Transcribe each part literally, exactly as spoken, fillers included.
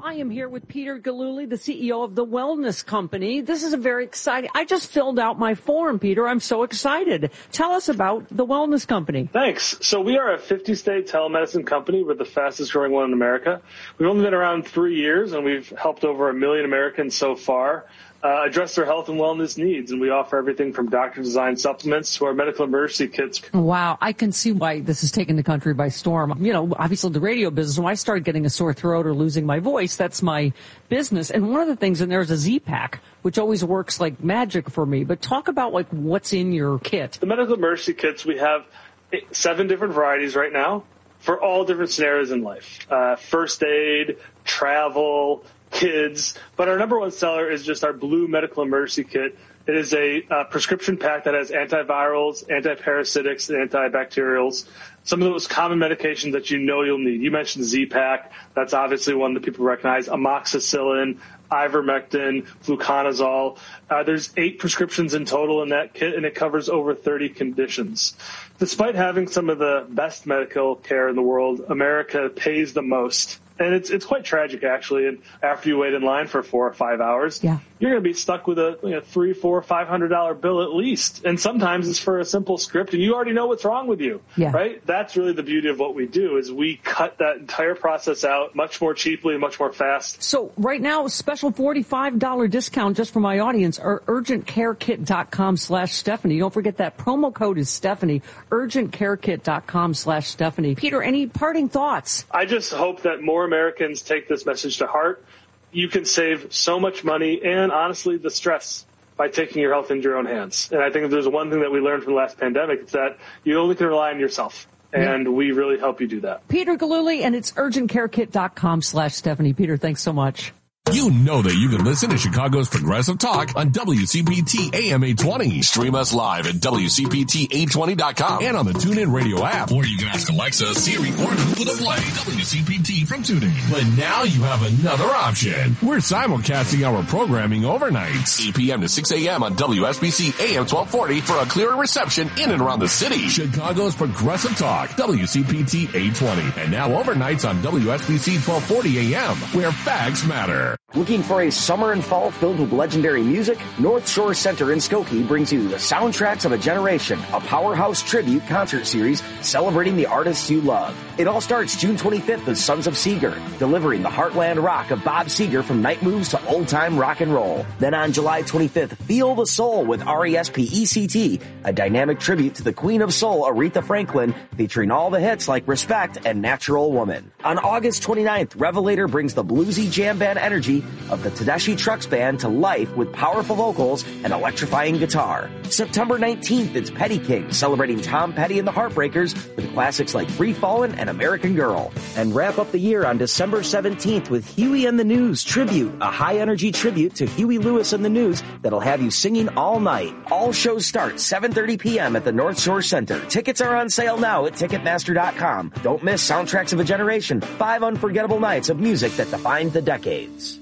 I am here with Peter Gillooly, the C E O of The Wellness Company. This is a very exciting, I just filled out my form, Peter. I'm so excited. Tell us about The Wellness Company. Thanks. So we are a fifty-state telemedicine company. We're the fastest growing one in America. We've only been around three years, and we've helped over a million Americans so far uh, address their health and wellness needs. And we offer everything from doctor-designed supplements to our medical emergency kits. Wow. I can see why this has taken the country by storm. You know, obviously the radio business, when I started getting a sore throat or losing my voice, that's my business. And one of the things in there is a Z-Pack, which always works like magic for me. But talk about like what's in your kit. The medical emergency kits, we have seven different varieties right now for all different scenarios in life. Uh, first aid, travel, kids. But our number one seller is just our blue medical emergency kit. It is a uh, prescription pack that has antivirals, antiparasitics, and antibacterials. Some of those common medications that you know you'll need. You mentioned Z-Pack. That's obviously one that people recognize. Amoxicillin, ivermectin, fluconazole. Uh, there's eight prescriptions in total in that kit, and it covers over thirty conditions. Despite having some of the best medical care in the world, America pays the most. And it's it's quite tragic, actually. And after you wait in line for four or five hours, yeah. you're going to be stuck with a you know, three, four, five hundred dollar bill at least. And sometimes it's for a simple script, and you already know what's wrong with you, yeah. right? That's really the beauty of what we do is we cut that entire process out much more cheaply and much more fast. So right now, special forty-five dollars discount just for my audience, or urgentcarekit.com slash Stephanie. Don't forget that promo code is Stephanie, urgentcarekit.com slash Stephanie. Peter, any parting thoughts? I just hope that more Americans take this message to heart. You can save so much money and, honestly, the stress by taking your health into your own hands. And I think if there's one thing that we learned from the last pandemic, it's that you only can rely on yourself. And yeah. we really help you do that. Peter Gillooly, and it's urgentcarekit.com slash Stephanie. Peter, thanks so much. You know that you can listen to Chicago's Progressive Talk on W C P T A M eight twenty. Stream us live at W C P T eight twenty dot com and on the TuneIn Radio app. Or you can ask Alexa, Siri, or Google to play W C P T from TuneIn. But now you have another option. We're simulcasting our programming overnights. eight p.m. to six a.m. on W S B C A M twelve forty for a clearer reception in and around the city. Chicago's Progressive Talk, W C P T eight twenty. And now overnights on W S B C twelve forty a.m., where facts matter. Looking for a summer and fall filled with legendary music? North Shore Center in Skokie brings you the Soundtracks of a Generation, a powerhouse tribute concert series celebrating the artists you love. It all starts June twenty-fifth with Sons of Seeger, delivering the heartland rock of Bob Seger from night moves to old-time rock and roll. Then on July twenty-fifth, Feel the Soul with R E S P E C T, a dynamic tribute to the Queen of Soul, Aretha Franklin, featuring all the hits like Respect and Natural Woman. On August twenty-ninth, Revelator brings the bluesy jam band energy of the Tedeschi Trucks Band to life with powerful vocals and electrifying guitar. September nineteenth, it's Petty King, celebrating Tom Petty and the Heartbreakers with classics like Free Fallin' and American Girl. And wrap up the year on December seventeenth with Huey and the News Tribute, a high-energy tribute to Huey Lewis and the News that'll have you singing all night. All shows start seven thirty p.m. at the North Shore Center. Tickets are on sale now at Ticketmaster dot com. Don't miss Soundtracks of a Generation, five unforgettable nights of music that defined the decades.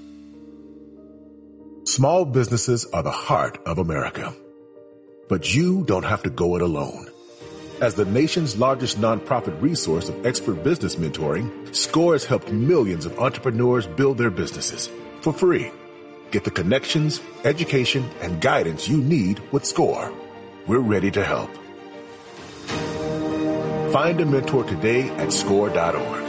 Small businesses are the heart of America. But you don't have to go it alone. As the nation's largest nonprofit resource of expert business mentoring, SCORE has helped millions of entrepreneurs build their businesses for free. Get the connections, education, and guidance you need with SCORE. We're ready to help. Find a mentor today at score dot org.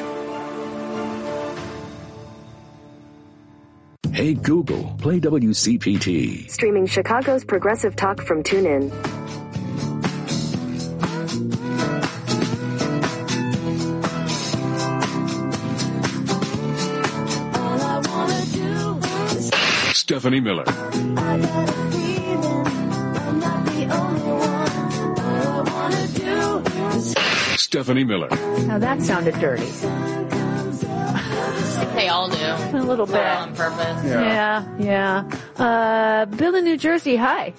Hey Google, play W C P T. Streaming Chicago's Progressive Talk from TuneIn. Stephanie Miller. I got a feeling I'm not the only one. All I wanna do is... Stephanie Miller. Now that sounded dirty. They all do. A little bit. All on purpose. Yeah, yeah. yeah. Uh, Bill in New Jersey, hi.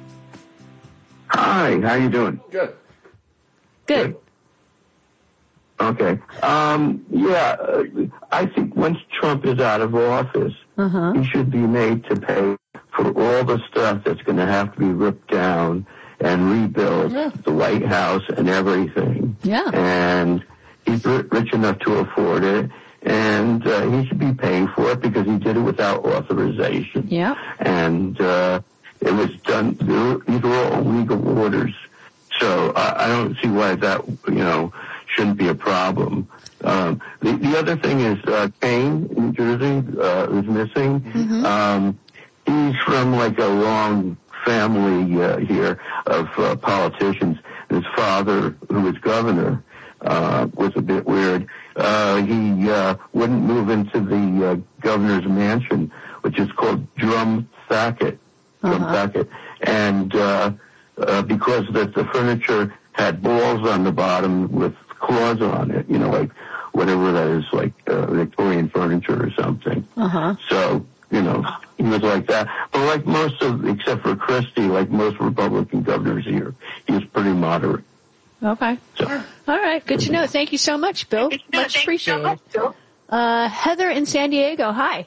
Hi, how you doing? Good. Good. Good. Okay. Um, yeah, uh, I think once Trump is out of office, uh-huh. he should be made to pay for all the stuff that's going to have to be ripped down and rebuilt, yeah. the White House and everything. Yeah. And he's rich enough to afford it. and uh, he should be paying for it because he did it without authorization. Yeah. And uh, it was done, these were all legal orders. So I, I don't see why that, you know, shouldn't be a problem. Um, the, the other thing is uh, Kane, New Jersey, uh, is missing. Mm-hmm. Um, he's from like a long family uh, here of uh, politicians. His father, who was governor, uh, was a bit weird. Uh, he uh, wouldn't move into the uh, governor's mansion, which is called Drum Thacket. Drum Uh-huh. Thacket. And uh, uh, because the, the furniture had balls on the bottom with claws on it, you know, like whatever that is, like uh, Victorian furniture or something. Uh-huh. So, you know, he was like that. But like most of, except for Christie, like most Republican governors here, he was pretty moderate. Okay. So, All right. Good to know. Thank you so much, Bill. Much appreciated. Uh, Heather in San Diego. Hi.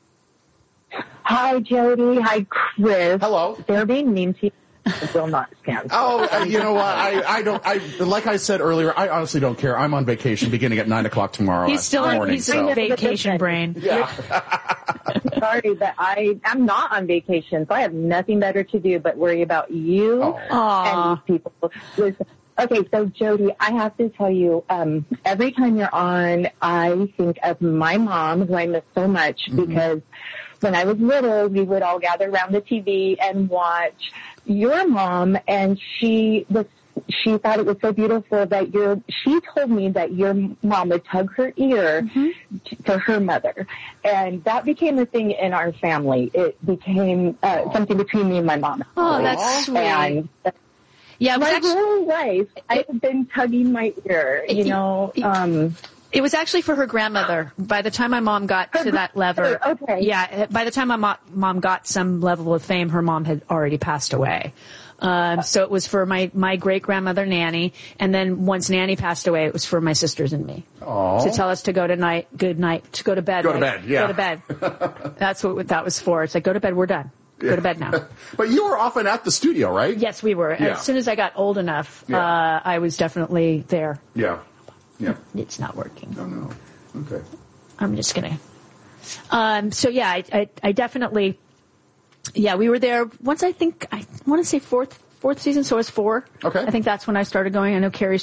Hi, Jody. Hi, Chris. Hello. They're being mean to you. I will not stand. Oh, uh, you know what? I, I don't. I like I said earlier. I honestly don't care. I'm on vacation beginning at nine o'clock tomorrow. He's still in, morning, he's so. in vacation brain. Yeah. Sorry, but I am not on vacation, so I have nothing better to do but worry about you and these people. Listen, okay, so Jody, I have to tell you, um, every time you're on, I think of my mom, who I miss so much, mm-hmm. because when I was little, we would all gather around the T V and watch your mom, and she was, she thought it was so beautiful that your, she told me that your mom would tug her ear mm-hmm. t- to her mother. And that became a thing in our family. It became uh, something between me and my mom. Oh, that's sweet. And yeah, my actually, whole life, I have been tugging my ear, you know, um, it was actually for her grandmother. By the time my mom got to that level, okay. yeah, by the time my mo- mom got some level of fame, her mom had already passed away. Um, so it was for my, my great grandmother Nanny, and then once Nanny passed away, it was for my sisters and me Aww. to tell us to go to night, good night, to go to bed. Go to like, bed, yeah. Go to bed. That's what that was for. It's like, go to bed, we're done. Go to bed now. But you were often at the studio, right? Yes, we were. Yeah. As soon as I got old enough, Yeah. uh, I was definitely there. Yeah. Yeah. It's not working. Oh, no. Okay. I'm just gonna. Um, so yeah, I, I, I definitely, yeah, we were there once. I think I want to say fourth, fourth season. So it was four. Okay. I think that's when I started going. I know Carrie